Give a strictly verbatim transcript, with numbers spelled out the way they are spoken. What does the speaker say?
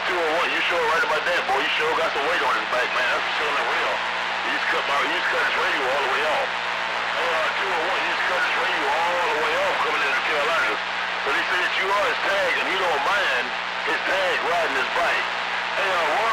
two oh one, you sure right about that, boy. You sure got some weight on his back, man. That's for sure not real. You just cut my, you just cut his radio all the way off. Hey, uh, two oh one, you just cut his radio all the way off coming into the Carolinas. So they say that you are his tag, and you don't mind his tag riding his bike. Hey, uh, one